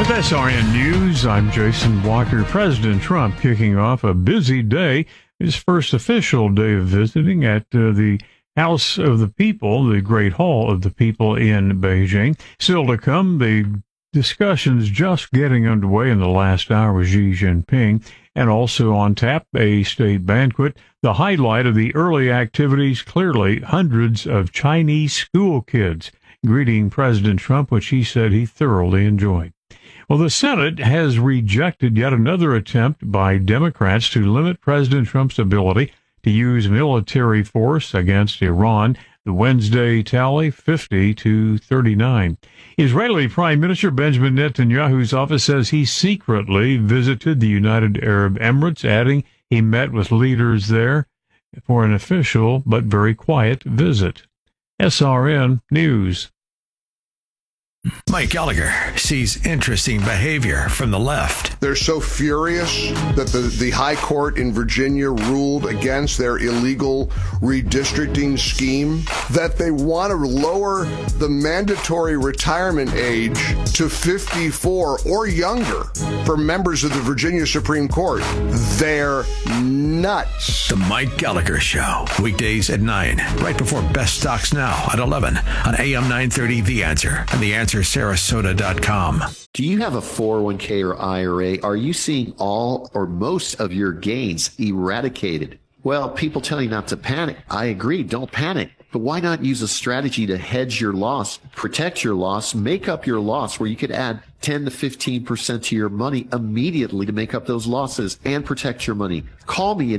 With SRN News, I'm Jason Walker. President Trump kicking off a busy day, his first official day of visiting at the House of the People, the Great Hall of the People in Beijing. Still to come, the discussions just getting underway in the last hour with Xi Jinping, and also on tap, a state banquet. The highlight of the early activities, clearly hundreds of Chinese school kids greeting President Trump, which he said he thoroughly enjoyed. Well, the Senate has rejected yet another attempt by Democrats to limit President Trump's ability to use military force against Iran. The Wednesday tally, 50-39. Israeli Prime Minister Benjamin Netanyahu's office says he secretly visited the United Arab Emirates, adding he met with leaders there for an official but very quiet visit. SRN News. Mike Gallagher sees interesting behavior from the left. They're so furious that the high court in Virginia ruled against their illegal redistricting scheme that they want to lower the mandatory retirement age to 54 or younger for members of the Virginia Supreme Court. They're nuts. The Mike Gallagher Show, weekdays at 9, right before Best Stocks Now at 11 on AM 930 The Answer and TheAnswerSarasota.com. Do you have a 401k or IRA? Are you seeing all or most of your gains eradicated? Well, people tell you not to panic. I agree, don't panic. But why not use a strategy to hedge your loss, protect your loss, make up your loss, where you could add 10 to 15% to your money immediately to make up those losses and protect your money? Call me at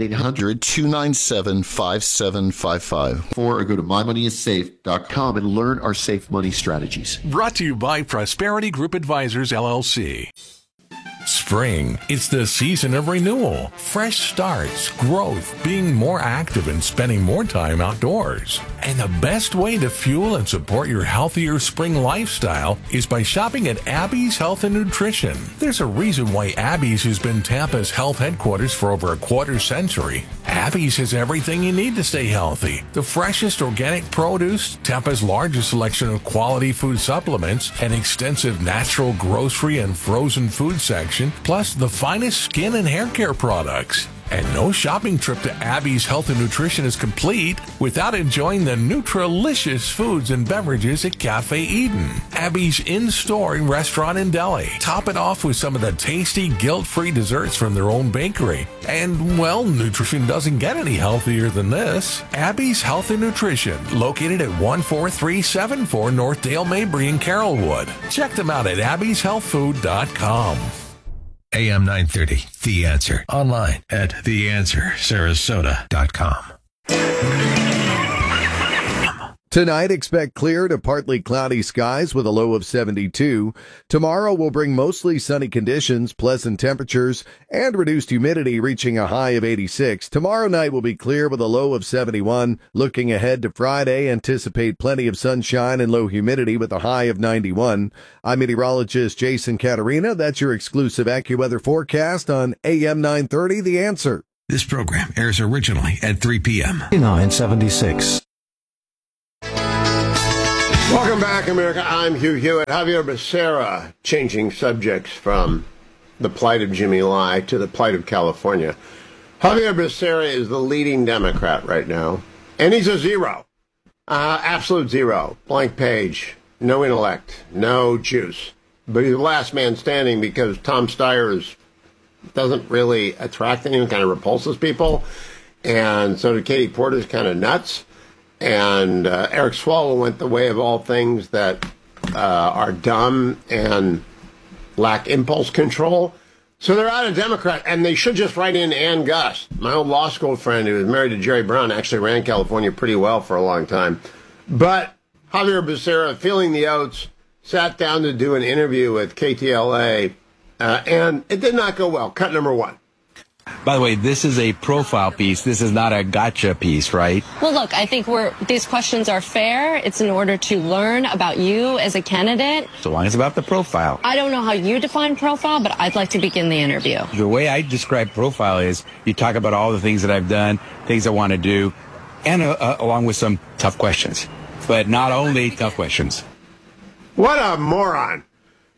800-297-5755 or go to mymoneyissafe.com and learn our safe money strategies. Brought to you by Prosperity Group Advisors, LLC. Spring, it's the season of renewal, fresh starts, growth, being more active and spending more time outdoors. And the best way to fuel and support your healthier spring lifestyle is by shopping at Abby's Health and Nutrition. There's a reason why Abby's has been Tampa's health headquarters for over a quarter century. Abby's has everything you need to stay healthy. The freshest organic produce, Tampa's largest selection of quality food supplements, an extensive natural grocery and frozen food section, plus the finest skin and hair care products. And no shopping trip to Abby's Health and Nutrition is complete without enjoying the Nutralicious foods and beverages at Cafe Eden, Abby's in-store and restaurant in Delhi. Top it off with some of the tasty, guilt-free desserts from their own bakery. And, well, nutrition doesn't get any healthier than this. Abby's Health and Nutrition, located at 14374 North Dale Mabry in Carrollwood. Check them out at abbyshealthfood.com. AM 930, The Answer. Online at TheAnswerSarasota.com. Tonight, expect clear to partly cloudy skies with a low of 72. Tomorrow will bring mostly sunny conditions, pleasant temperatures, and reduced humidity reaching a high of 86. Tomorrow night will be clear with a low of 71. Looking ahead to Friday, anticipate plenty of sunshine and low humidity with a high of 91. I'm meteorologist Jason Caterina. That's your exclusive AccuWeather forecast on AM 930, The Answer. This program airs originally at 3 p.m. 976. Welcome back, America. I'm Hugh Hewitt. Javier Becerra, changing subjects from the plight of Jimmy Lai to the plight of California. Javier Becerra is the leading Democrat right now, and he's a zero. Absolute zero. Blank page. No intellect. No juice. But he's the last man standing because Tom Steyer doesn't really attract anyone, kind of repulses people. And so did Katie Porter's kind of nuts. And Eric Swalwell went the way of all things that are dumb and lack impulse control. So they're out of Democrat, and they should just write in Ann Gus. My old law school friend who was married to Jerry Brown actually ran California pretty well for a long time. But Javier Becerra, feeling the oats, sat down to do an interview with KTLA, and it did not go well. Cut number one. By the way, this is a profile piece. This is not a gotcha piece, right? Well, look, I think these questions are fair. It's in order to learn about you as a candidate. So long as it's about the profile. I don't know how you define profile, but I'd like to begin the interview. The way I describe profile is you talk about all the things that I've done, things I want to do, and along with some tough questions. But not only tough questions. What a moron.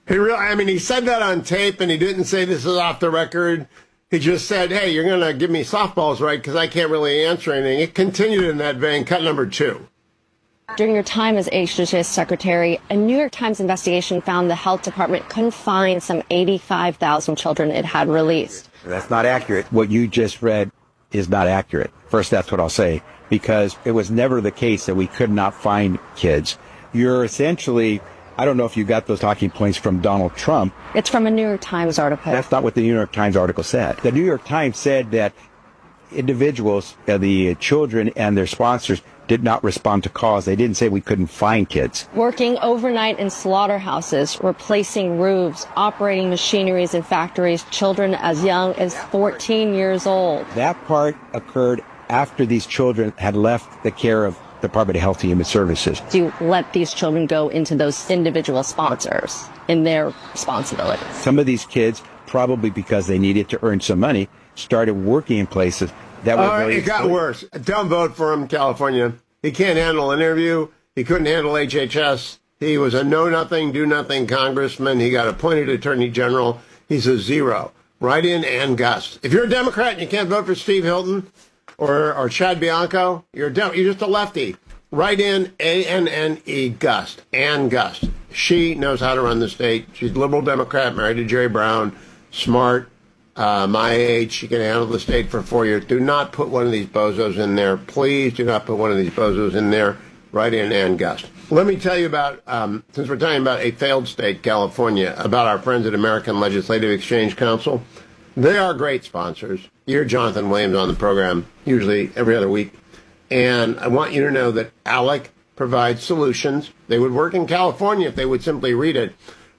He said that on tape, and he didn't say this is off the record. He just said, hey, you're going to give me softballs, right, because I can't really answer anything. It continued in that vein. Cut number 2. During your time as HHS secretary, a New York Times investigation found the health department couldn't find some 85,000 children it had released. That's not accurate. What you just read is not accurate. First, that's what I'll say, because it was never the case that we could not find kids. You're essentially, I don't know if you got those talking points from Donald Trump. It's from a New York Times article. That's not what the New York Times article said. The New York Times said that individuals, the children and their sponsors, did not respond to calls. They didn't say we couldn't find kids. Working overnight in slaughterhouses, replacing roofs, operating machineries in factories, children as young as 14 years old. That part occurred after these children had left the care of the Department of Health and Human Services. Do you let these children go into those individual sponsors in their responsibility? Some of these kids, probably because they needed to earn some money, started working in places that were very... It got worse. Don't vote for him, California. He can't handle an interview. He couldn't handle HHS. He was a know-nothing, do-nothing congressman. He got appointed attorney general. He's a 0. Write in Ann Gust. If you're a Democrat and you can't vote for Steve Hilton or Chad Bianco, you're just a lefty. Write in ANNE Gust. Ann Gust. She knows how to run the state. She's a liberal Democrat, married to Jerry Brown, smart. My age, she can handle the state for 4 years. Do not put one of these bozos in there. Please do not put one of these bozos in there. Write in Ann Gust. Let me tell you about, since we're talking about a failed state, California, about our friends at American Legislative Exchange Council. They are great sponsors. You hear Jonathan Williams on the program, usually every other week. And I want you to know that ALEC provides solutions. They would work in California if they would simply read it.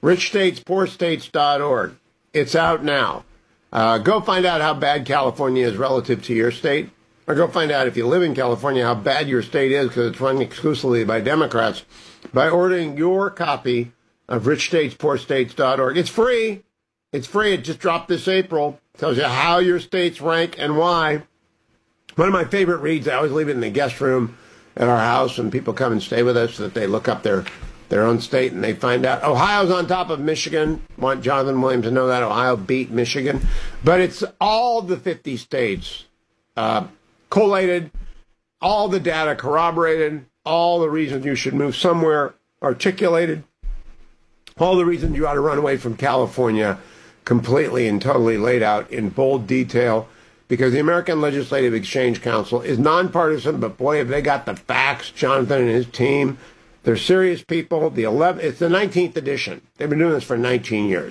richstatespoorstates.org. It's out now. Go find out how bad California is relative to your state, or go find out if you live in California how bad your state is because it's run exclusively by Democrats by ordering your copy of richstatespoorstates.org. It's free. It's free. It just dropped this April. Tells you how your states rank and why. One of my favorite reads, I always leave it in the guest room at our house when people come and stay with us so that they look up their own state, and they find out Ohio's on top of Michigan. Want Jonathan Williams to know that Ohio beat Michigan. But it's all the 50 states collated, all the data corroborated, all the reasons you should move somewhere articulated, all the reasons you ought to run away from California completely and totally laid out in bold detail, because the American Legislative Exchange Council is nonpartisan, but boy, have they got the facts, Jonathan and his team. They're serious people. It's the 19th edition. They've been doing this for 19 years.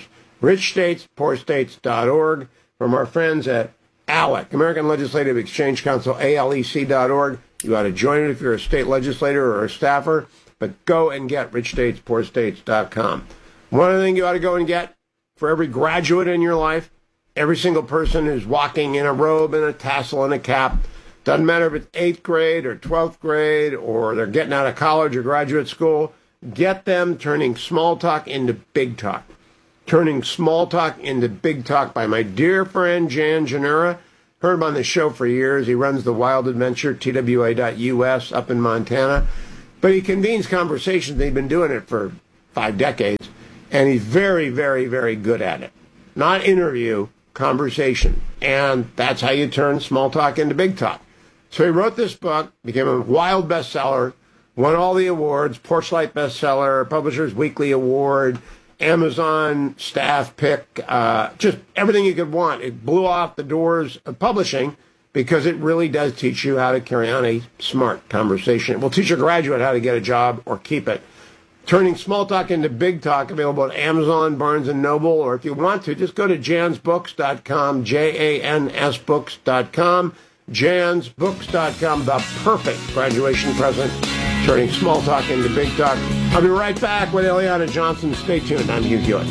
richstatespoorstates.org from our friends at ALEC, American Legislative Exchange Council, ALEC.org. You ought to join it if you're a state legislator or a staffer, but go and get richstatespoorstates.com. One other thing you ought to go and get for every graduate in your life, every single person who's walking in a robe and a tassel and a cap, doesn't matter if it's 8th grade or 12th grade or they're getting out of college or graduate school, get them turning small talk into big talk. Turning small talk into big talk by my dear friend Jan Janura. Heard him on the show for years. He runs the Wild Adventure, TWA.US, up in Montana. But he convenes conversations. They've been doing it for 5 decades. And he's very, very, very good at it. Not interview, conversation. And that's how you turn small talk into big talk. So he wrote this book, became a wild bestseller, won all the awards, Porchlight bestseller, Publishers Weekly Award, Amazon staff pick, just everything you could want. It blew off the doors of publishing because it really does teach you how to carry on a smart conversation. It will teach a graduate how to get a job or keep it. Turning small talk into big talk, available at Amazon, Barnes & Noble, or if you want to, just go to jansbooks.com, jansbooks.com. jansbooks.com, the perfect graduation present, turning small talk into big talk. I'll be right back with Eliana Johnson. Stay tuned. I'm Hugh Hewitt.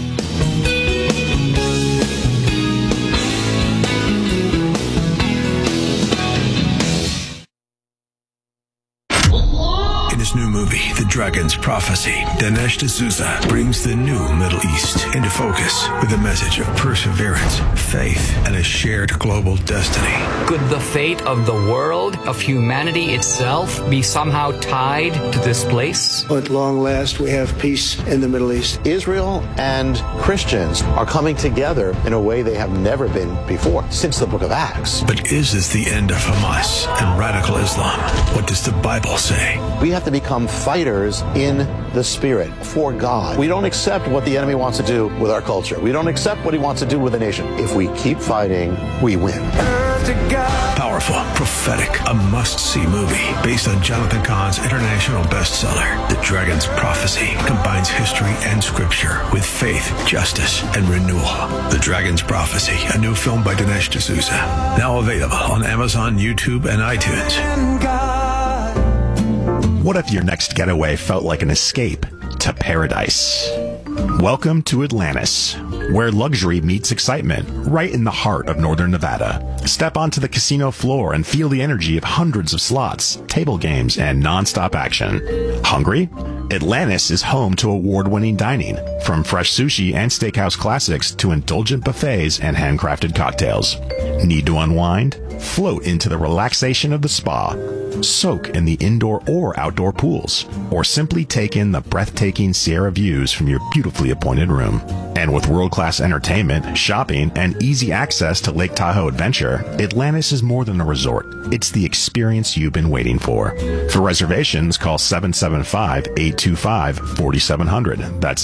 In his new movie, The Dragon's Prophecy. Dinesh D'Souza brings the new Middle East into focus with a message of perseverance, faith, and a shared global destiny. Could the fate of the world, of humanity itself, be somehow tied to this place? At long last, we have peace in the Middle East. Israel and Christians are coming together in a way they have never been before since the book of Acts. But is this the end of Hamas and radical Islam? What does the Bible say? We have to become fighters in the spirit for God. We don't accept what the enemy wants to do with our culture. We don't accept what he wants to do with the nation. If we keep fighting, we win. Powerful, prophetic, a must-see movie based on Jonathan Cahn's international bestseller, The Dragon's Prophecy, combines history and scripture with faith, justice, and renewal. The Dragon's Prophecy, a new film by Dinesh D'Souza, now available on Amazon, YouTube, and iTunes. What if your next getaway felt like an escape to paradise? Welcome to Atlantis, where luxury meets excitement, right in the heart of northern Nevada. Step onto the casino floor and feel the energy of hundreds of slots, table games, and non-stop action. Hungry? Atlantis is home to award-winning dining, from fresh sushi and steakhouse classics to indulgent buffets and handcrafted cocktails. Need to unwind? Float into the relaxation of the spa. Soak in the indoor or outdoor pools, or simply take in the breathtaking Sierra views from your beautifully appointed room. And with world-class entertainment, shopping, and easy access to Lake Tahoe Adventure, Atlantis is more than a resort. It's the experience you've been waiting for. For reservations, call 775-825-4700. That's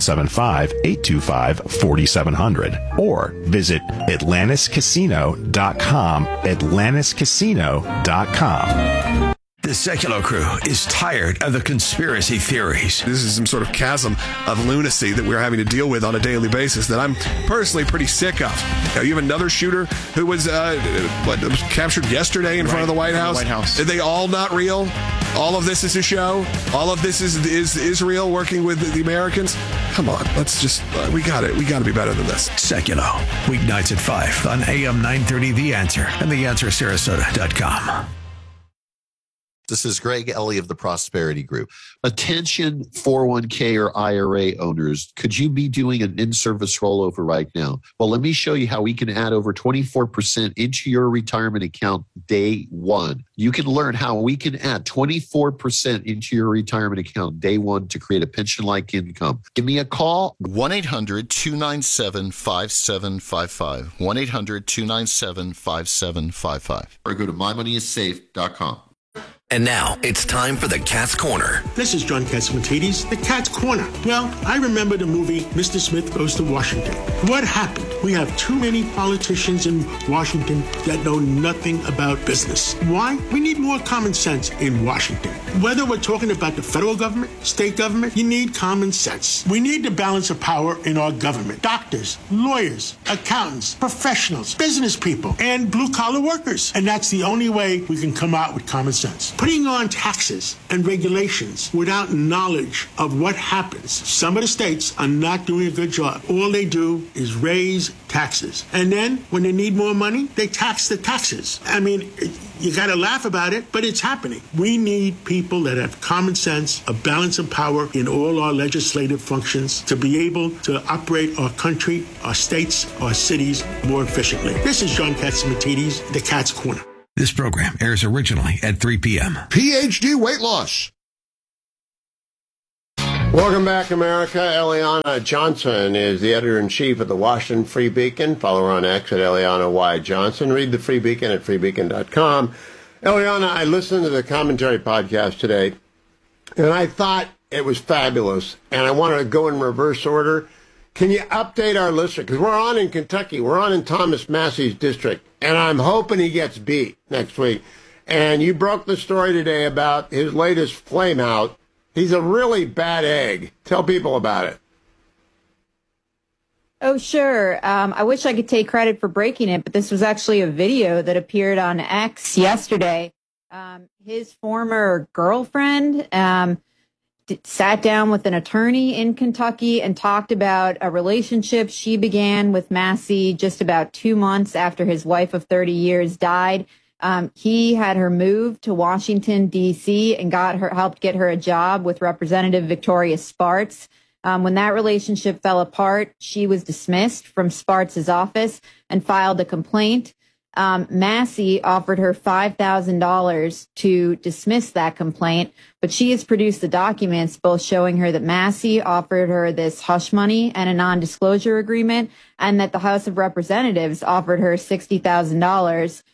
775-825-4700. Or visit AtlantisCasino.com, AtlantisCasino.com. The Secular Crew is tired of the conspiracy theories. This is some sort of chasm of lunacy that we're having to deal with on a daily basis that I'm personally pretty sick of. Now, you have another shooter who was captured yesterday in front of the White House. Are they all not real? All of this is a show? All of this is Israel working with the Americans? Come on, let's just, we got to be better than this. Secular, weeknights at 5 on AM 930 The Answer and TheAnswerSarasota.com. This is Greg Ellie of the Prosperity Group. Attention 401k or IRA owners, could you be doing an in-service rollover right now? Well, let me show you how we can add over 24% into your retirement account day one. You can learn how we can add 24% into your retirement account day one to create a pension-like income. Give me a call. 1-800-297-5755. 1-800-297-5755. Or go to mymoneyissafe.com. And now it's time for the Cat's Corner. This is John Catsimatidis, the Cat's Corner. Well, I remember the movie Mr. Smith Goes to Washington. What happened? We have too many politicians in Washington that know nothing about business. Why? We need more common sense in Washington. Whether we're talking about the federal government, state government, you need common sense. We need the balance of power in our government. Doctors, lawyers, accountants, professionals, business people, and blue-collar workers. And that's the only way we can come out with common sense. Putting on taxes and regulations without knowledge of what happens. Some of the states are not doing a good job. All they do is raise taxes. And then when they need more money, they tax the taxes. I mean, you got to laugh about it, but it's happening. We need people that have common sense, a balance of power in all our legislative functions to be able to operate our country, our states, our cities more efficiently. This is John Catsimatidis, the Cat's Corner. This program airs originally at 3 p.m. PhD weight loss. Welcome back, America. Eliana Johnson is the editor-in-chief of the Washington Free Beacon. Follow her on X at Eliana Y. Johnson. Read the Free Beacon at freebeacon.com. Eliana, I listened to the commentary podcast today, and I thought it was fabulous, and I want to go in reverse order. Can you update our listener? Because we're on in Kentucky. We're on in Thomas Massey's district, and I'm hoping he gets beat next week. And you broke the story today about his latest flame out. He's a really bad egg. Tell people about it. Oh, sure. I wish I could take credit for breaking it, but this was actually a video that appeared on X yesterday. His former girlfriend sat down with an attorney in Kentucky and talked about a relationship she began with Massey just about 2 months after his wife of 30 years died. He had her moved to Washington, D.C. and helped get her a job with Representative Victoria Spartz. When that relationship fell apart, she was dismissed from Spartz's office and filed a complaint. Massey offered her $5,000 to dismiss that complaint, but she has produced the documents both showing her that Massey offered her this hush money and a non-disclosure agreement, and that the House of Representatives offered her $60,000.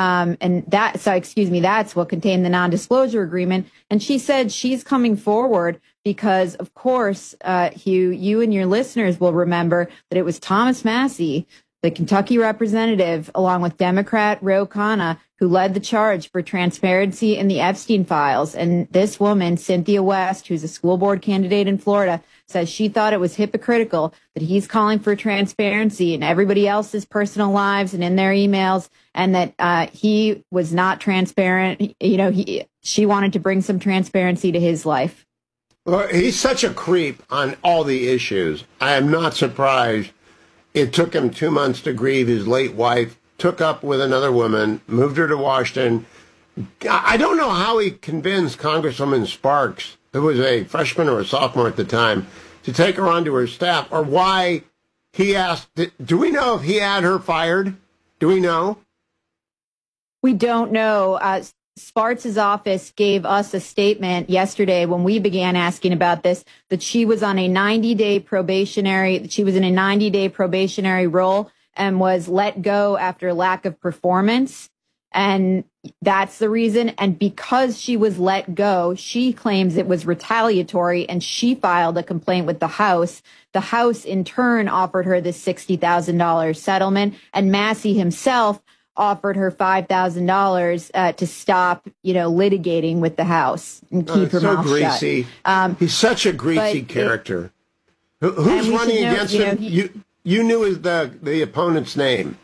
That's what contained the non-disclosure agreement. And she said she's coming forward because, of course, Hugh, you and your listeners will remember that it was Thomas Massey, the Kentucky representative, along with Democrat Ro Khanna, who led the charge for transparency in the Epstein files. And this woman, Cynthia West, who's a school board candidate in Florida, says she thought it was hypocritical that he's calling for transparency in everybody else's personal lives and in their emails, and that he was not transparent. She wanted to bring some transparency to his life. Well, he's such a creep on all the issues. I am not surprised. It took him 2 months to grieve his late wife, took up with another woman, moved her to Washington. I don't know how he convinced Congresswoman Sparks, who was a freshman or a sophomore at the time, to take her onto her staff, or why he asked. Do we know if he had her fired? Do we know? We don't know. Spartz's office gave us a statement yesterday when we began asking about this, that she was on a 90-day probationary role and was let go after lack of performance. And that's the reason. And because she was let go, she claims it was retaliatory, and she filed a complaint with the House. The House in turn offered her this $60,000 settlement, and Massey himself offered her $5,000 to stop, litigating with the House and keep her mouth greasy. Shut. He's such a greasy character. Who's running against him? You knew the opponent's name.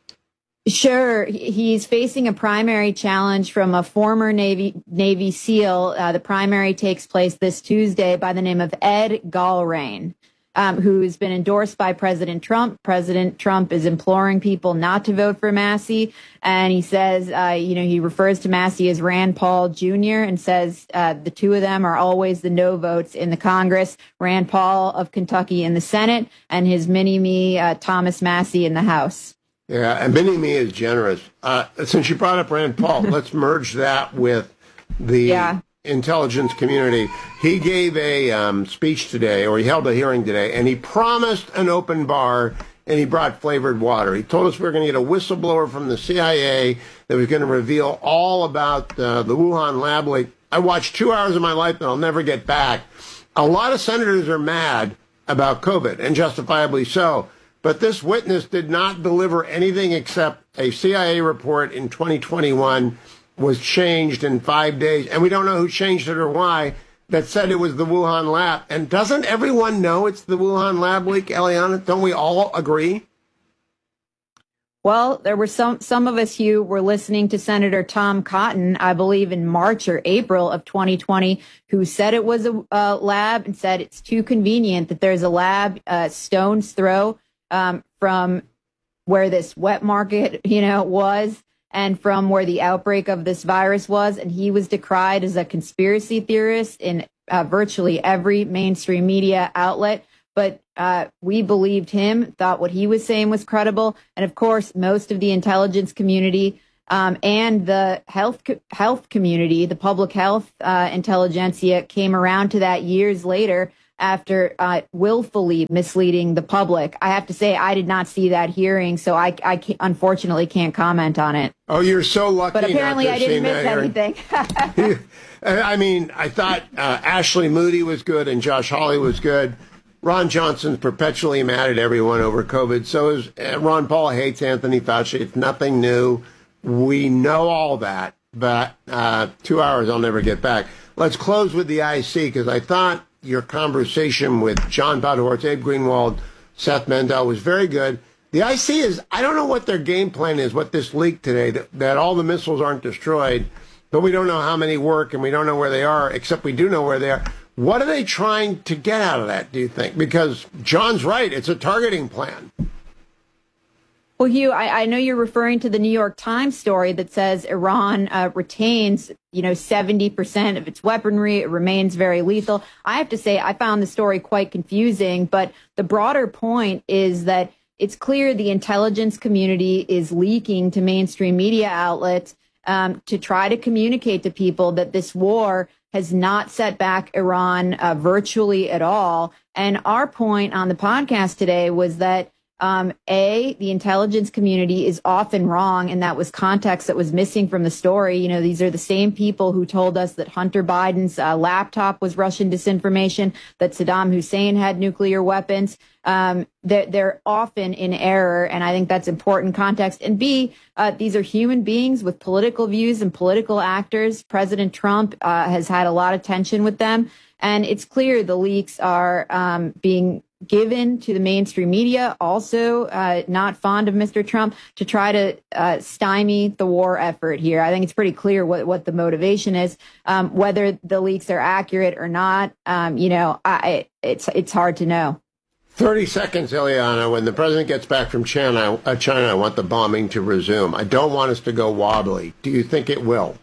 Sure. He's facing a primary challenge from a former Navy SEAL. The primary takes place this Tuesday by the name of Ed Gallrein, who's been endorsed by President Trump. President Trump is imploring people not to vote for Massey. And he says, he refers to Massey as Rand Paul Jr. and says the two of them are always the no votes in the Congress. Rand Paul of Kentucky in the Senate, and his mini-me, Thomas Massey, in the House. Yeah, and mini-me is generous. Since you brought up Rand Paul, let's merge that with the intelligence community. He gave a speech today, or he held a hearing today, and he promised an open bar, and he brought flavored water. He told us we were going to get a whistleblower from the CIA that was going to reveal all about the Wuhan lab leak. I watched 2 hours of my life that I'll never get back. A lot of senators are mad about COVID, and justifiably so. But this witness did not deliver anything except a CIA report in 2021 was changed in 5 days, and we don't know who changed it or why, that said it was the Wuhan lab. And doesn't everyone know it's the Wuhan lab leak, Eliana? Don't we all agree? Well, there were some of us who were listening to Senator Tom Cotton, I believe in March or April of 2020, who said it was a lab and said it's too convenient that there's a lab stone's throw from where this wet market, was, and from where the outbreak of this virus was. And he was decried as a conspiracy theorist in virtually every mainstream media outlet. But we believed him, thought what he was saying was credible. And of course, most of the intelligence community and the health community, the public health intelligentsia, came around to that years later after willfully misleading the public. I have to say, I did not see that hearing, so I unfortunately can't comment on it. Oh, you're so lucky. But apparently not to I didn't have miss seen anything. I mean, I thought Ashley Moody was good and Josh Hawley was good. Ron Johnson's perpetually mad at everyone over COVID. So is Ron Paul hates Anthony Fauci. It's nothing new. We know all that. But 2 hours I'll never get back. Let's close with the IC, because I thought your conversation with John Podhoretz, Abe Greenwald, Seth Mandel was very good. The IC is, I don't know what their game plan is, what this leak today, that all the missiles aren't destroyed, but we don't know how many work and we don't know where they are, except we do know where they are. What are they trying to get out of that, do you think? Because John's right, it's a targeting plan. Well, Hugh, I know you're referring to the New York Times story that says Iran retains, 70% of its weaponry. It remains very lethal. I have to say, I found the story quite confusing, but the broader point is that it's clear the intelligence community is leaking to mainstream media outlets to try to communicate to people that this war has not set back Iran virtually at all. And our point on the podcast today was that the intelligence community is often wrong, and that was context that was missing from the story. These are the same people who told us that Hunter Biden's laptop was Russian disinformation, that Saddam Hussein had nuclear weapons. They're often in error, and I think that's important context. And B, these are human beings with political views and political actors. President Trump has had a lot of tension with them, and it's clear the leaks are being given to the mainstream media, also not fond of Mr. Trump, to try to stymie the war effort here. I think it's pretty clear what the motivation is. Whether the leaks are accurate or not, it's hard to know. 30 seconds, Ileana. When the president gets back from China, I want the bombing to resume. I don't want us to go wobbly. Do you think it will?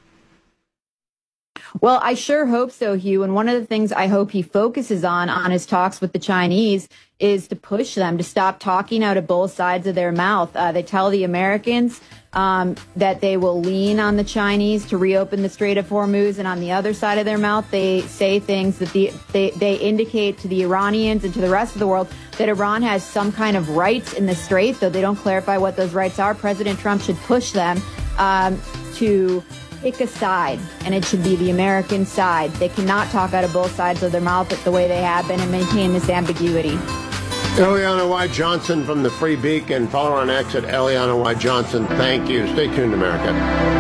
Well, I sure hope so, Hugh. And one of the things I hope he focuses on his talks with the Chinese is to push them to stop talking out of both sides of their mouth. They tell the Americans that they will lean on the Chinese to reopen the Strait of Hormuz. And on the other side of their mouth, they say things that they indicate to the Iranians and to the rest of the world that Iran has some kind of rights in the Strait, though they don't clarify what those rights are. President Trump should push them to pick a side, and it should be the American side. They cannot talk out of both sides of their mouth the way they have been and maintain this ambiguity. Eliana Y. Johnson from the Free Beacon. Follow her on X at Eliana Y. Johnson. Thank you. Stay tuned, America.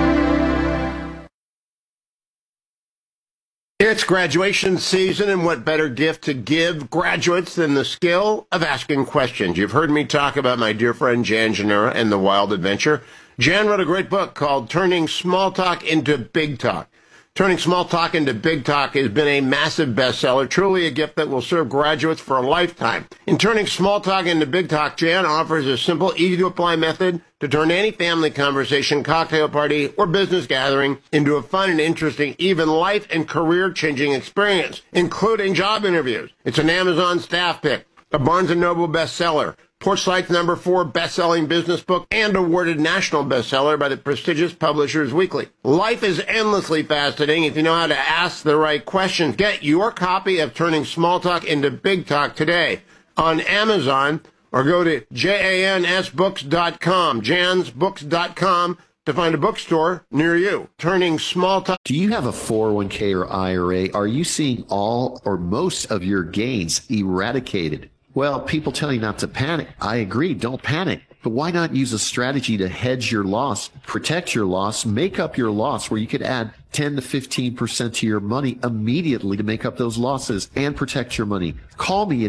It's graduation season, and what better gift to give graduates than the skill of asking questions? You've heard me talk about my dear friend Jan Janura and the Wild Adventure. Jan wrote a great book called Turning Small Talk into Big Talk. Turning Small Talk into Big Talk has been a massive bestseller, truly a gift that will serve graduates for a lifetime. In Turning Small Talk into Big Talk, Jan offers a simple, easy-to-apply method to turn any family conversation, cocktail party, or business gathering into a fun and interesting, even life and career-changing experience, including job interviews. It's an Amazon staff pick, a Barnes & Noble bestseller, Porchlight's #4 best-selling business book, and awarded national bestseller by the prestigious Publishers Weekly. Life is endlessly fascinating if you know how to ask the right questions. Get your copy of Turning Small Talk into Big Talk today on Amazon, or go to jansbooks.com, jansbooks.com, to find a bookstore near you. Turning Small Talk. Do you have a 401k or IRA? Are you seeing all or most of your gains eradicated? Well, people tell you not to panic. I agree, don't panic. But why not use a strategy to hedge your loss, protect your loss, make up your loss, where you could add 10 to 15% to your money immediately to make up those losses and protect your money? Call me at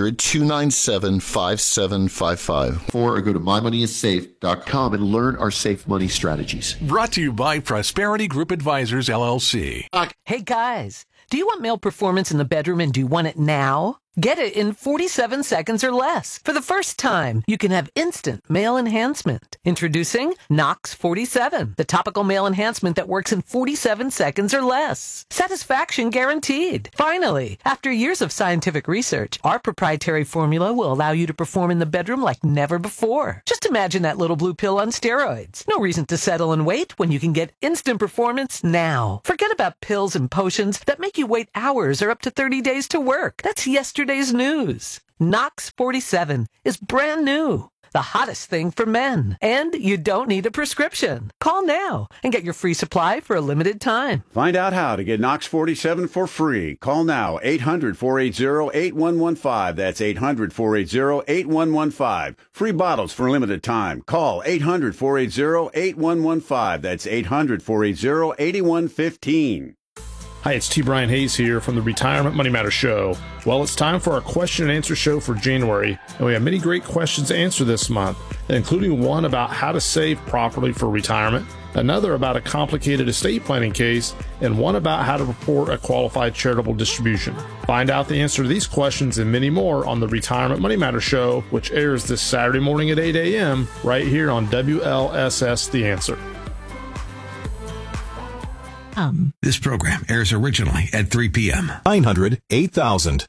800-297-5755 or go to mymoneyissafe.com and learn our safe money strategies. Brought to you by Prosperity Group Advisors, LLC. Hey, guys, do you want male performance in the bedroom and do you want it now? Get it in 47 seconds or less. For the first time, you can have instant male enhancement. Introducing Knox 47, the topical male enhancement that works in 47 seconds or less. Satisfaction guaranteed. Finally, after years of scientific research, our proprietary formula will allow you to perform in the bedroom like never before. Just imagine that little blue pill on steroids. No reason to settle and wait when you can get instant performance now. Forget about pills and potions that make you wait hours or up to 30 days to work. That's yesterday's news. Knox 47 is brand new. The hottest thing for men. And you don't need a prescription. Call now and get your free supply for a limited time. Find out how to get Knox 47 for free. Call now, 800-480-8115. That's 800-480-8115. Free bottles for a limited time. Call 800-480-8115. That's 800-480-8115. Hi, it's T. Brian Hayes here from the Retirement Money Matter Show. Well, it's time for our question and answer show for January, and we have many great questions to answer this month, including one about how to save properly for retirement. another about a complicated estate planning case, and one about how to report a qualified charitable distribution. Find out the answer to these questions and many more on the Retirement Money Matter Show, which airs this Saturday morning at 8 a.m. right here on WLSS The Answer. This program airs originally at 3 p.m. 900-8000.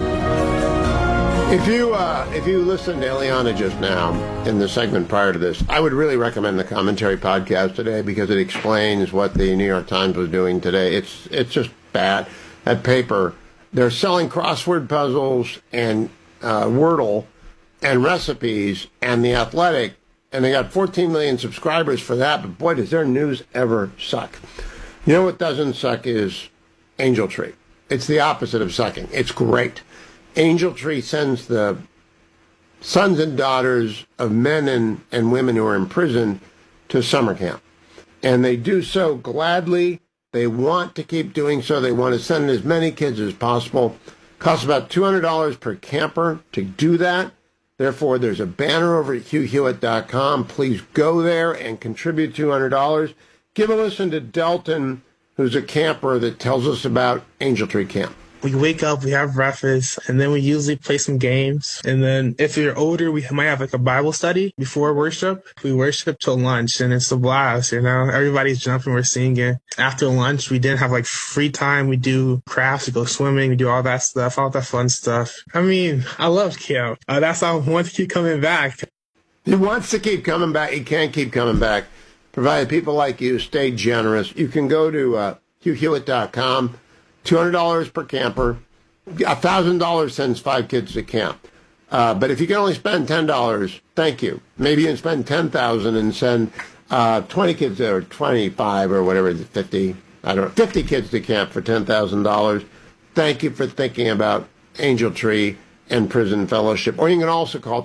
If you listened to Eliana just now in the segment prior to this, I would really recommend the commentary podcast today because it explains what the New York Times was doing today. It's just bad. That paper, they're selling crossword puzzles and Wordle and recipes and The Athletic, and they got 14 million subscribers for that. But boy, does their news ever suck. You know what doesn't suck is Angel Tree. It's the opposite of sucking. It's great. Angel Tree sends the sons and daughters of men and women who are imprisoned to summer camp. And they do so gladly. They want to keep doing so. They want to send as many kids as possible. Costs about $200 per camper to do that. Therefore, there's a banner over at HughHewitt.com. Please go there and contribute $200. Give a listen to Delton, who's a camper, that tells us about Angel Tree Camp. We wake up, we have breakfast, and then we usually play some games. And then if you're older, we might have like a Bible study before worship. We worship till lunch, and it's a blast, you know? Everybody's jumping, we're singing. After lunch, we didn't have like free time. We do crafts, we go swimming, we do all that stuff, all that fun stuff. I mean, I love camp. That's why I want to keep coming back. He wants to keep coming back. He can't keep coming back, provided people like you stay generous. You can go to HughHewitt.com. $200 per camper. $1,000 sends 5 kids to camp. But if you can only spend $10, thank you. Maybe you can spend $10,000 and send 20 kids there, or 25 or whatever, 50. I don't know, 50 kids to camp for $10,000. Thank you for thinking about Angel Tree and Prison Fellowship. Or you can also call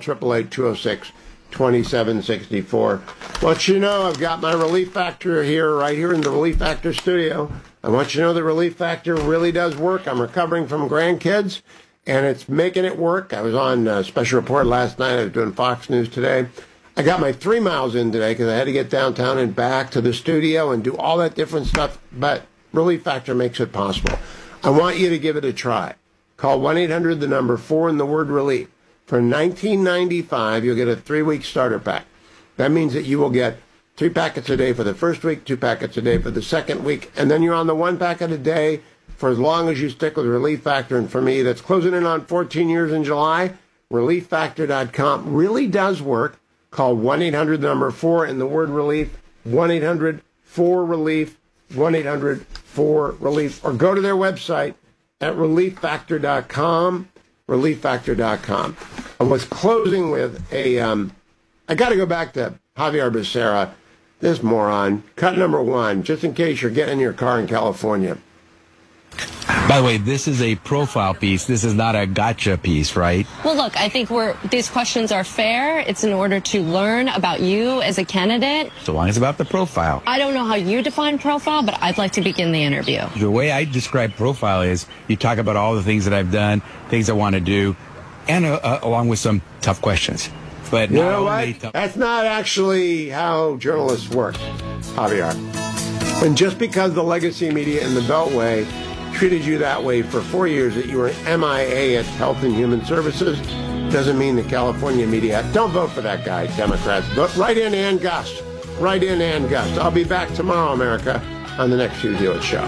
888-206-2764. Want you to know I've got my Relief Factor here, right here in the Relief Factor studio. I want you to know that Relief Factor really does work. I'm recovering from grandkids, and it's making it work. I was on a special report last night. I was doing Fox News today. I got my 3 miles in today because I had to get downtown and back to the studio and do all that different stuff, but Relief Factor makes it possible. I want you to give it a try. Call 1-800, the number 4 and the word relief. For $19.95, you'll get a 3-week starter pack. That means that you will get 3 packets a day for the first week, 2 packets a day for the second week, and then you're on the 1 packet a day for as long as you stick with Relief Factor. And for me, that's closing in on 14 years in July. ReliefFactor.com really does work. Call 1-800, the number 4 and the word relief, 1-800-4RELIEF, 1-800-4RELIEF, or go to their website at ReliefFactor.com, ReliefFactor.com. I was closing with I got to go back to Javier Becerra. This moron. Cut number 1, just in case you're getting in your car in California. By the way, this is a profile piece. This is not a gotcha piece, right? Well, look, I think these questions are fair. It's in order to learn about you as a candidate. So long as it's about the profile. I don't know how you define profile, but I'd like to begin the interview. The way I describe profile is you talk about all the things that I've done, things I want to do, and along with some tough questions. But you know what? That's not actually how journalists work, Javier. And just because the legacy media in the Beltway treated you that way for 4 years, that you were MIA at Health and Human Services, doesn't mean the California media. Don't vote for that guy, Democrats. Vote right in Ann Gust. Right in Ann Gust. I'll be back tomorrow, America, on the next Hugh Hewitt Show.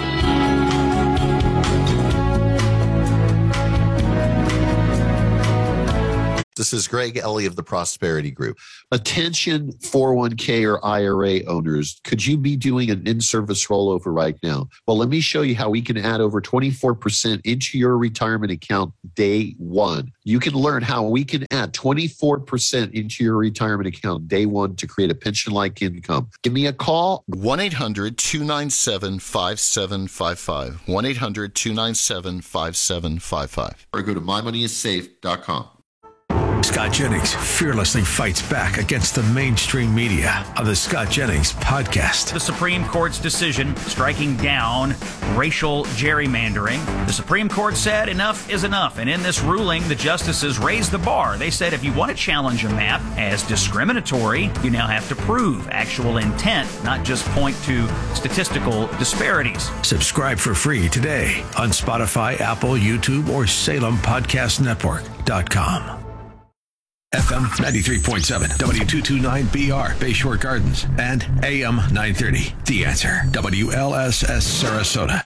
This is Greg Ellie of the Prosperity Group. Attention 401k or IRA owners, could you be doing an in-service rollover right now? Well, let me show you how we can add over 24% into your retirement account day one. You can learn how we can add 24% into your retirement account day one to create a pension-like income. Give me a call. 1-800-297-5755. 1-800-297-5755. Or go to mymoneyissafe.com. Scott Jennings fearlessly fights back against the mainstream media on the Scott Jennings Podcast. The Supreme Court's decision striking down racial gerrymandering. The Supreme Court said enough is enough, and in this ruling, the justices raised the bar. They said if you want to challenge a map as discriminatory, you now have to prove actual intent, not just point to statistical disparities. Subscribe for free today on Spotify, Apple, YouTube, or SalemPodcastNetwork.com. FM 93.7, W229BR, Bayshore Gardens, and AM 930. The Answer, WLSS Sarasota.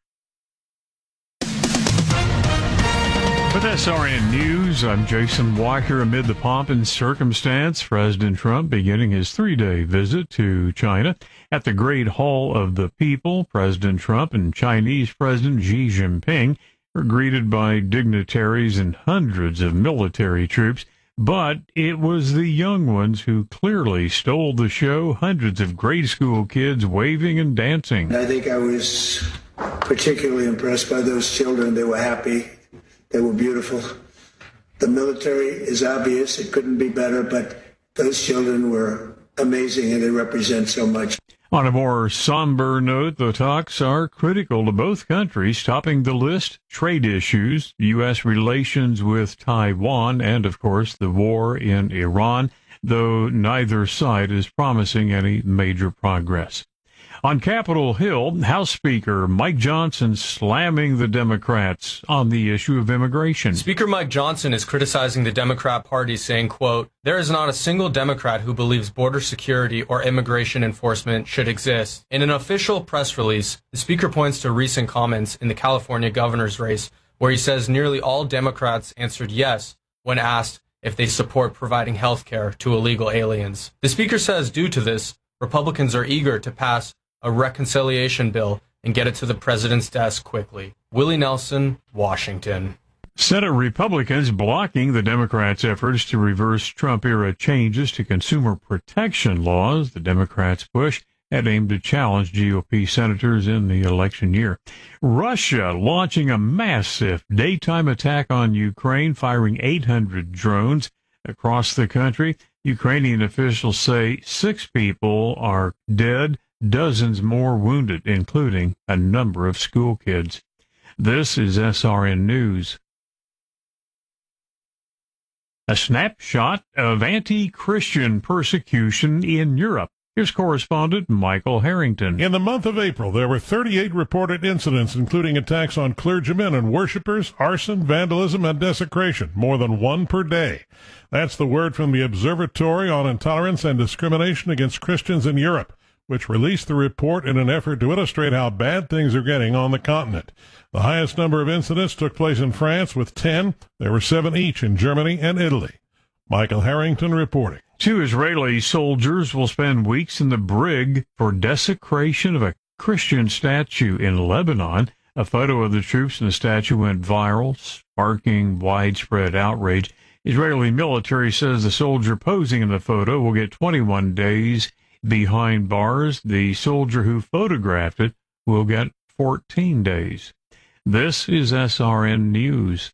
With SRN News, I'm Jason Walker. Amid the pomp and circumstance, President Trump beginning his 3-day visit to China. At the Great Hall of the People, President Trump and Chinese President Xi Jinping were greeted by dignitaries and hundreds of military troops. But it was the young ones who clearly stole the show. Hundreds of grade school kids waving and dancing. I think I was particularly impressed by those children. They were happy. They were beautiful. The military is obvious. It couldn't be better, but those children were amazing, and they represent so much. On a more somber note, the talks are critical to both countries, topping the list trade issues, U.S. relations with Taiwan, and, of course, the war in Iran, though neither side is promising any major progress. On Capitol Hill, House Speaker Mike Johnson slamming the Democrats on the issue of immigration. Speaker Mike Johnson is criticizing the Democrat Party, saying, quote, "There is not a single Democrat who believes border security or immigration enforcement should exist." In an official press release, the speaker points to recent comments in the California governor's race, where he says nearly all Democrats answered yes when asked if they support providing health care to illegal aliens. The speaker says due to this, Republicans are eager to pass a reconciliation bill and get it to the president's desk quickly. Willie Nelson, Washington. Senate Republicans blocking the Democrats' efforts to reverse Trump-era changes to consumer protection laws. The Democrats' push had aimed to challenge GOP senators in the election year. Russia launching a massive daytime attack on Ukraine, firing 800 drones across the country. Ukrainian officials say 6 people are dead, dozens more wounded, including a number of school kids. This is SRN News. A snapshot of anti-Christian persecution in Europe. Here's correspondent Michael Harrington. In the month of April, there were 38 reported incidents, including attacks on clergymen and worshippers, arson, vandalism, and desecration, more than one per day. That's the word from the Observatory on Intolerance and Discrimination Against Christians in Europe, which released the report in an effort to illustrate how bad things are getting on the continent. The highest number of incidents took place in France with 10. There were 7 each in Germany and Italy. Michael Harrington reporting. 2 Israeli soldiers will spend weeks in the brig for desecration of a Christian statue in Lebanon. A photo of the troops and the statue went viral, sparking widespread outrage. Israeli military says the soldier posing in the photo will get 21 days behind bars. The soldier who photographed it will get 14 days. This is SRN News.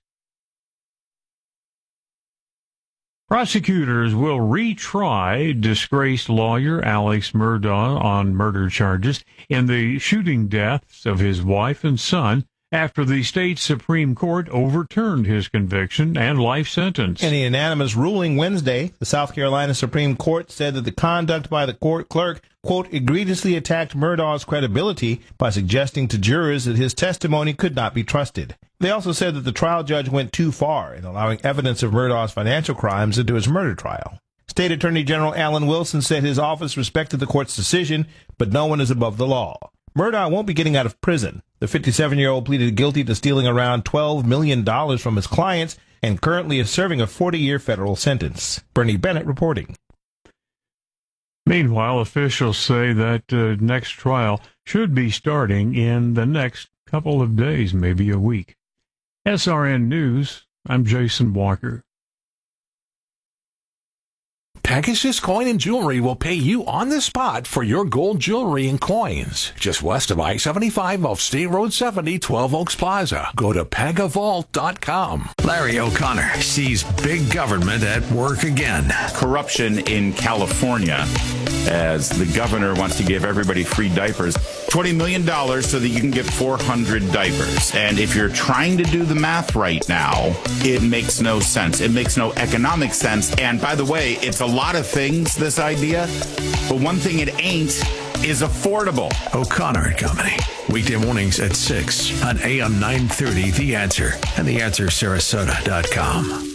Prosecutors will retry disgraced lawyer Alex Murdaugh on murder charges in the shooting deaths of his wife and son after the state Supreme Court overturned his conviction and life sentence. In a unanimous ruling Wednesday, the South Carolina Supreme Court said that the conduct by the court clerk, quote, egregiously attacked Murdaugh's credibility by suggesting to jurors that his testimony could not be trusted. They also said that the trial judge went too far in allowing evidence of Murdaugh's financial crimes into his murder trial. State Attorney General Alan Wilson said his office respected the court's decision, but no one is above the law. Murdaugh won't be getting out of prison. The 57-year-old pleaded guilty to stealing around $12 million from his clients and currently is serving a 40-year federal sentence. Bernie Bennett reporting. Meanwhile, officials say that next trial should be starting in the next couple of days, maybe a week. SRN News, I'm Jason Walker. Pegasus Coin and Jewelry will pay you on the spot for your gold jewelry and coins. Just west of I-75 off State Road 70, 12 Oaks Plaza. Go to pegavault.com. Larry O'Connor sees big government at work again. Corruption in California, as the governor wants to give everybody free diapers. $20 million so that you can get 400 diapers. And if you're trying to do the math right now, it makes no sense. It makes no economic sense. And by the way, it's a lot of things, this idea, but one thing it ain't is affordable. O'Connor and Company. Weekday mornings at 6 on AM 930 The Answer and TheAnswerSarasota.com.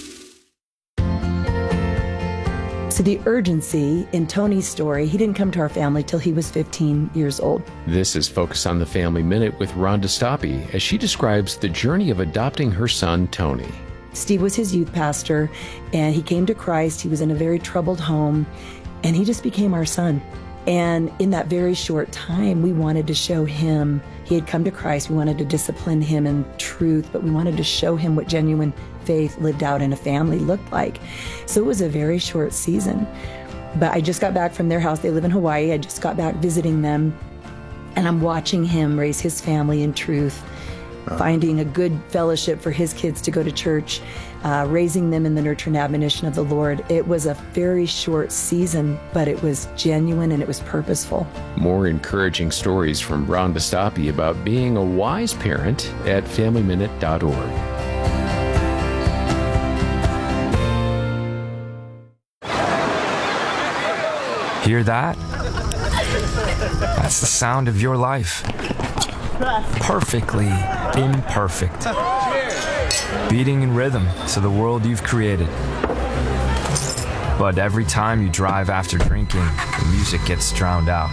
So the urgency in Tony's story, he didn't come to our family till he was 15 years old. This is Focus on the Family Minute with Rhonda Stoppe as she describes the journey of adopting her son, Tony. Steve was his youth pastor, and he came to Christ. He was in a very troubled home, and he just became our son. And in that very short time, we wanted to show him, he had come to Christ. We wanted to discipline him in truth, but we wanted to show him what genuine faith lived out in a family looked like. So it was a very short season. But I just got back from their house. They live in Hawaii. I just got back visiting them, and I'm watching him raise his family in truth, finding a good fellowship for his kids to go to church, raising them in the nurture and admonition of the Lord. It was a very short season, but it was genuine and it was purposeful. More encouraging stories from Rhonda Stoppe about being a wise parent at FamilyMinute.org. Hear that? That's the sound of your life. Perfectly imperfect. Beating in rhythm to the world you've created. But every time you drive after drinking, the music gets drowned out.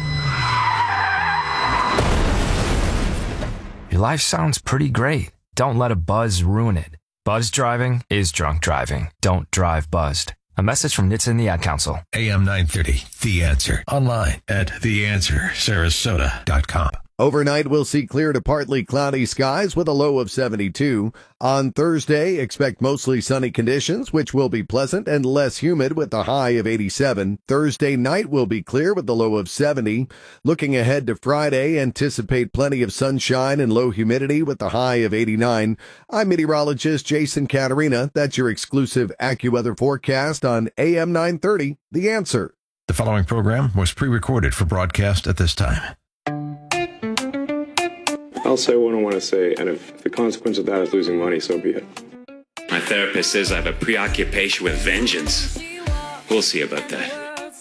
Your life sounds pretty great. Don't let a buzz ruin it. Buzz driving is drunk driving. Don't drive buzzed. A message from NHTSA and the Ad Council. AM 930, The Answer. Online at TheAnswerSarasota.com. Overnight, we'll see clear to partly cloudy skies with a low of 72. On Thursday, expect mostly sunny conditions, which will be pleasant and less humid with a high of 87. Thursday night will be clear with a low of 70. Looking ahead to Friday, anticipate plenty of sunshine and low humidity with a high of 89. I'm meteorologist Jason Caterina. That's your exclusive AccuWeather forecast on AM 930, The Answer. The following program was pre-recorded for broadcast at this time. I'll say what I want to say, and if the consequence of that is losing money, so be it. My therapist says I have a preoccupation with vengeance. We'll see about that.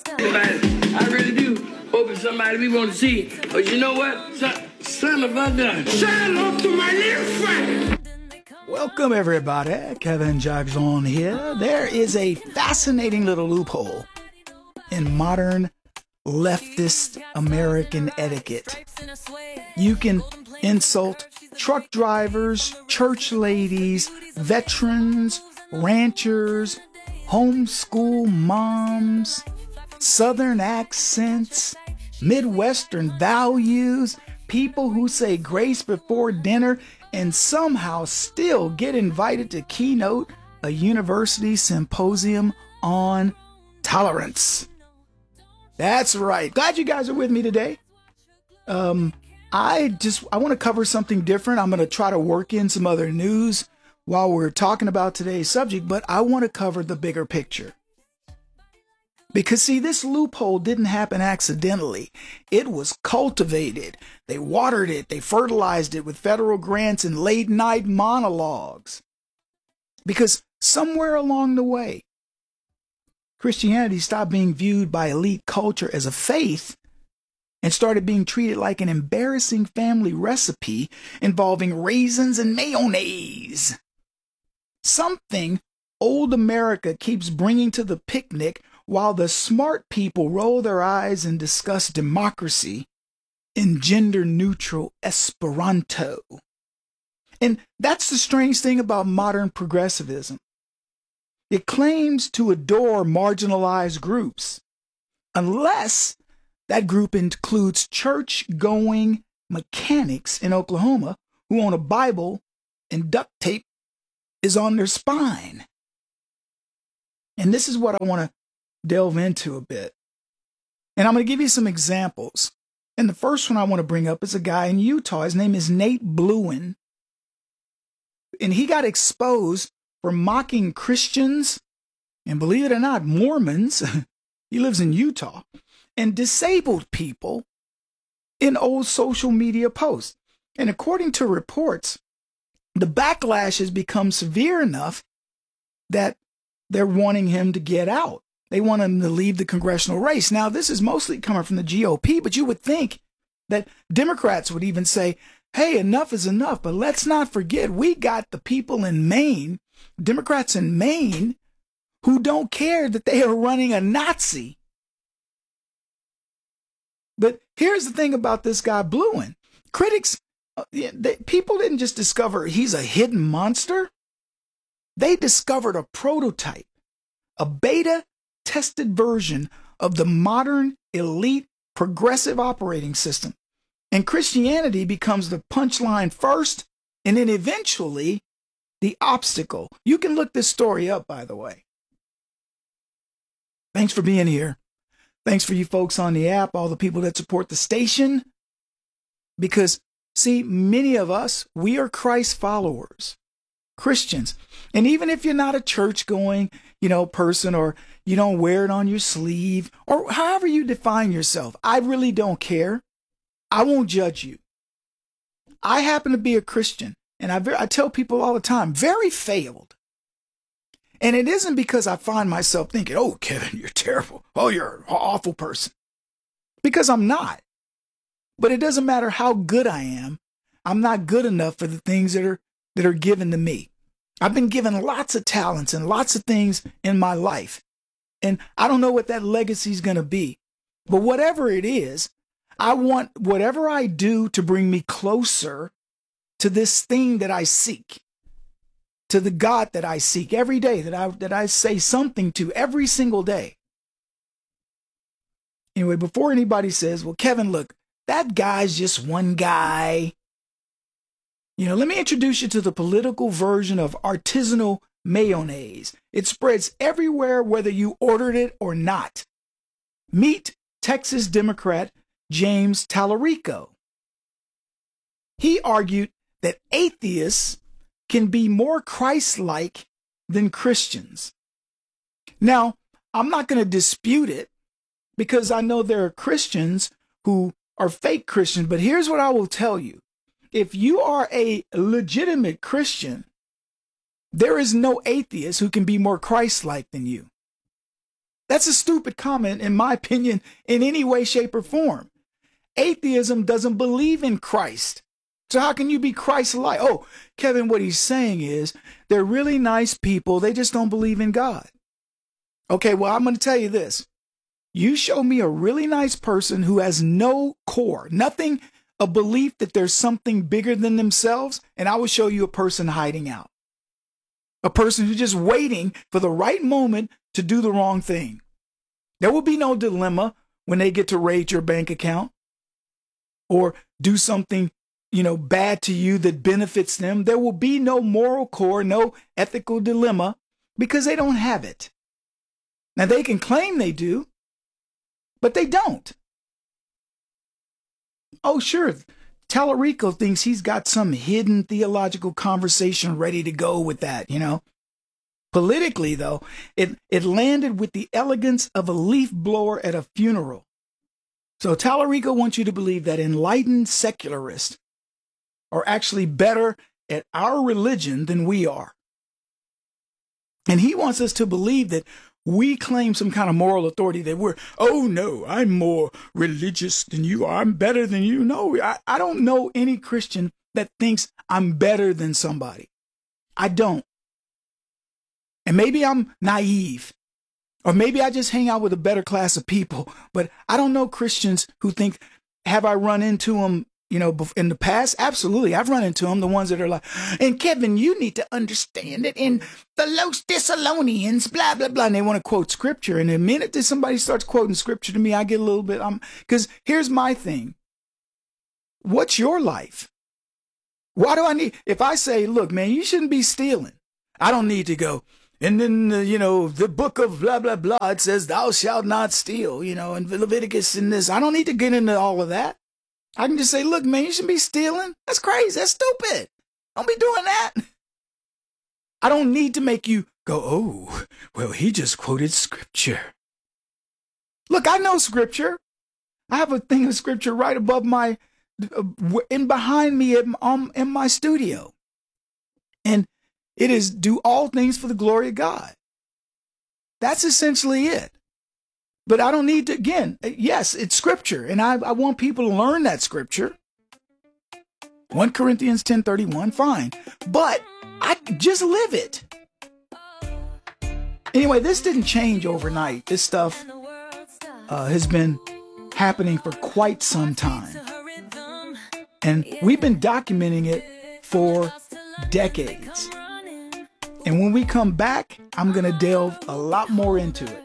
I really do hope it's somebody we want to see. But you know what? Son of a gun. Say hello to my little friend. Welcome, everybody. Kevin Jackson here. There is a fascinating little loophole in modern leftist American etiquette. You can insult truck drivers, church ladies, veterans, ranchers, homeschool moms, Southern accents, Midwestern values, people who say grace before dinner, and somehow still get invited to keynote a university symposium on tolerance. That's right. Glad you guys are with me today. I want to cover something different. I'm going to try to work in some other news while we're talking about today's subject, but I want to cover the bigger picture. Because see, this loophole didn't happen accidentally. It was cultivated. They watered it. They fertilized it with federal grants and late night monologues. Because somewhere along the way, Christianity stopped being viewed by elite culture as a faith and started being treated like an embarrassing family recipe involving raisins and mayonnaise. Something old America keeps bringing to the picnic while the smart people roll their eyes and discuss democracy in gender-neutral Esperanto. And that's the strange thing about modern progressivism. It claims to adore marginalized groups, unless that group includes church-going mechanics in Oklahoma who own a Bible and duct tape is on their spine. And this is what I want to delve into a bit. And I'm going to give you some examples. And the first one I want to bring up is a guy in Utah. His name is Nate Bluen. And he got exposed for mocking Christians and, believe it or not, Mormons. He lives in Utah. And disabled people in old social media posts. And according to reports, the backlash has become severe enough that they're wanting him to get out. They want him to leave the congressional race. Now, this is mostly coming from the GOP, but you would think that Democrats would even say, hey, enough is enough. But let's not forget, we got the people in Maine, Democrats in Maine, who don't care that they are running a Nazi. But here's the thing about this guy, Bluen. Critics, people didn't just discover he's a hidden monster. They discovered a prototype, a beta-tested version of the modern, elite, progressive operating system. And Christianity becomes the punchline first, and then eventually the obstacle. You can look this story up, by the way. Thanks for being here. Thanks for you folks on the app, all the people that support the station. Because, see, many of us, we are Christ followers, Christians. And even if you're not a church-going, person, or you don't wear it on your sleeve, or however you define yourself, I really don't care. I won't judge you. I happen to be a Christian, and I tell people all the time, very failed. And it isn't because I find myself thinking, oh, Kevin, you're terrible. Oh, you're an awful person. Because I'm not. But it doesn't matter how good I am. I'm not good enough for the things that are given to me. I've been given lots of talents and lots of things in my life. And I don't know what that legacy is going to be. But whatever it is, I want whatever I do to bring me closer to this thing that I seek, to the God that I seek every day, that I say something to every single day. Anyway, before anybody says, well, Kevin, look, that guy's just one guy. Let me introduce you to the political version of artisanal mayonnaise. It spreads everywhere, whether you ordered it or not. Meet Texas Democrat James Tallarico. He argued that atheists can be more Christ-like than Christians. Now, I'm not going to dispute it because I know there are Christians who are fake Christians, but here's what I will tell you. If you are a legitimate Christian, there is no atheist who can be more Christ-like than you. That's a stupid comment, in my opinion, in any way, shape, or form. Atheism doesn't believe in Christ. So how can you be Christ-like? Oh, Kevin, what he's saying is they're really nice people. They just don't believe in God. Okay, well, I'm going to tell you this. You show me a really nice person who has no core, nothing, a belief that there's something bigger than themselves, and I will show you a person hiding out. A person who's just waiting for the right moment to do the wrong thing. There will be no dilemma when they get to raid your bank account or do something bad to you that benefits them. There will be no moral core, no ethical dilemma because they don't have it. Now they can claim they do, but they don't. Oh, sure. Tallarico thinks he's got some hidden theological conversation ready to go with that, Politically, though, it landed with the elegance of a leaf blower at a funeral. So Tallarico wants you to believe that enlightened secularists are actually better at our religion than we are. And he wants us to believe that we claim some kind of moral authority, that oh no, I'm more religious than you are. I'm better than you. No, I don't know any Christian that thinks I'm better than somebody. I don't. And maybe I'm naive, or maybe I just hang out with a better class of people, but I don't know Christians who think, have I run into them, in the past? Absolutely. I've run into them, the ones that are like, and Kevin, you need to understand it in the Los Thessalonians, blah, blah, blah. And they want to quote scripture. And the minute that somebody starts quoting scripture to me, I get a little bit, because here's my thing. What's your life? Why do I need, if I say, look, man, you shouldn't be stealing. I don't need to go, And then, the book of blah, blah, blah, it says, thou shalt not steal, and Leviticus and this. I don't need to get into all of that. I can just say, look, man, you shouldn't be stealing. That's crazy. That's stupid. Don't be doing that. I don't need to make you go, oh, well, he just quoted scripture. Look, I know scripture. I have a thing of scripture right above behind me in my studio. And it is do all things for the glory of God. That's essentially it. But I don't need to, again, yes, it's scripture. And I want people to learn that scripture. 1 Corinthians 10:31, fine. But I just live it. Anyway, this didn't change overnight. This stuff has been happening for quite some time. And we've been documenting it for decades. And when we come back, I'm going to delve a lot more into it.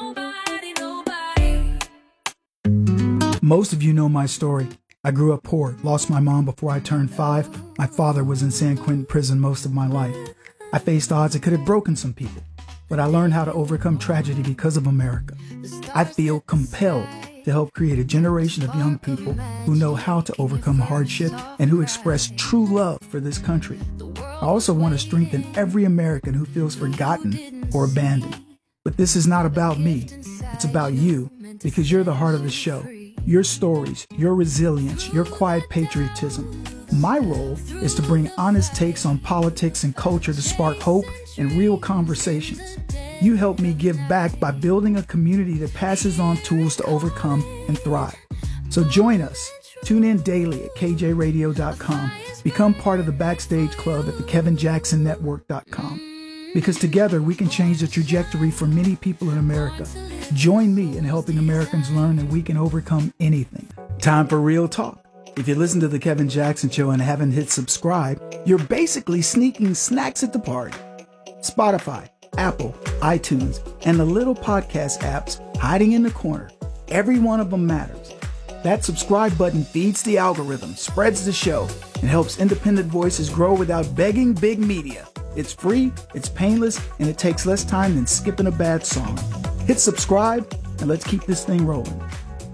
Most of you know my story. I grew up poor, lost my mom before I turned 5. My father was in San Quentin prison most of my life. I faced odds that could have broken some people, but I learned how to overcome tragedy because of America. I feel compelled to help create a generation of young people who know how to overcome hardship and who express true love for this country. I also want to strengthen every American who feels forgotten or abandoned. But this is not about me. It's about you, because you're the heart of the show. Your stories, your resilience, your quiet patriotism. My role is to bring honest takes on politics and culture to spark hope and real conversations. You help me give back by building a community that passes on tools to overcome and thrive. So join us. Tune in daily at kjradio.com. Become part of the Backstage Club at thekevinjacksonnetwork.com. Because together we can change the trajectory for many people in America. Join me in helping Americans learn that we can overcome anything. Time for real talk. If you listen to The Kevin Jackson Show and haven't hit subscribe, you're basically sneaking snacks at the party. Spotify, Apple, iTunes, and the little podcast apps hiding in the corner. Every one of them matters. That subscribe button feeds the algorithm, spreads the show, and helps independent voices grow without begging big media. It's free, it's painless, and it takes less time than skipping a bad song. Hit subscribe, and let's keep this thing rolling.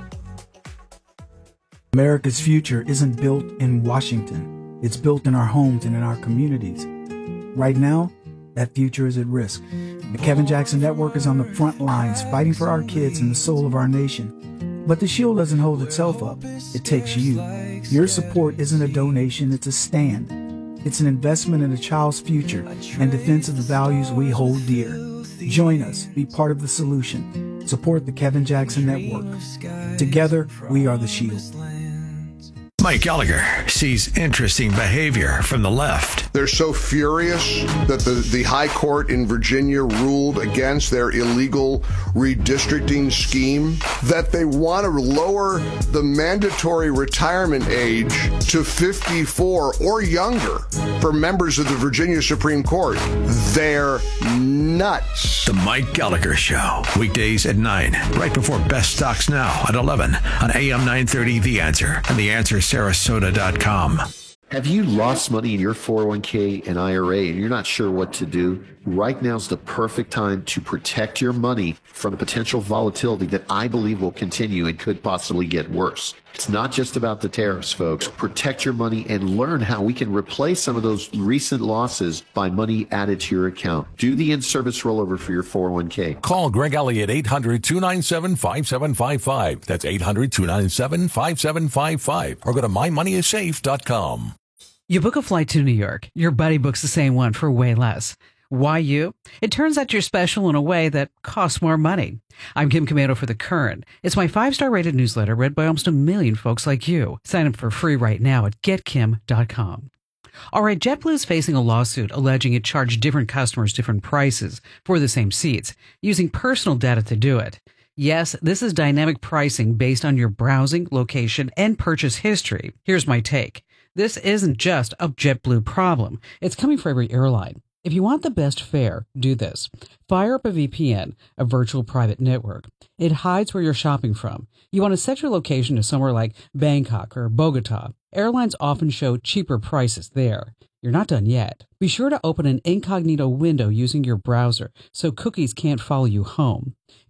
America's future isn't built in Washington. It's built in our homes and in our communities. Right now, that future is at risk. The Kevin Jackson Network is on the front lines, fighting for our kids and the soul of our nation. But the shield doesn't hold itself up. It takes you. Your support isn't a donation, it's a stand. It's an investment in a child's future and defense of the values we hold dear. Join us. Be part of the solution. Support the Kevin Jackson Network. Together, we are the shield. Mike Gallagher sees interesting behavior from the left. They're so furious that the High Court in Virginia ruled against their illegal redistricting scheme that they want to lower the mandatory retirement age to 54 or younger for members of the Virginia Supreme Court. They're nuts. The Mike Gallagher Show, weekdays at 9, right before Best Stocks Now at 11 on AM 930 The Answer and TheAnswerSarasota.com. Have you lost money in your 401k and IRA and you're not sure what to do? Right now's the perfect time to protect your money from the potential volatility that I believe will continue and could possibly get worse. It's not just about the tariffs, folks. Protect your money and learn how we can replace some of those recent losses by money added to your account. Do the in-service rollover for your 401k. Call Greg Elliott 800-297-5755. That's 800-297-5755. Or go to mymoneyissafe.com. You book a flight to New York. Your buddy books the same one for way less. Why you? It turns out you're special in a way that costs more money. I'm Kim Commando for The Current. It's my 5-star rated newsletter read by almost 1 million folks like you. Sign up for free right now at getkim.com. All right, JetBlue is facing a lawsuit alleging it charged different customers different prices for the same seats, using personal data to do it. Yes, this is dynamic pricing based on your browsing, location, and purchase history. Here's my take. This isn't just a JetBlue problem. It's coming for every airline. If you want the best fare, do this. Fire up a VPN, a virtual private network. It hides where you're shopping from. You want to set your location to somewhere like Bangkok or Bogota. Airlines often show cheaper prices there. You're not done yet. Be sure to open an incognito window using your browser so cookies can't follow you home.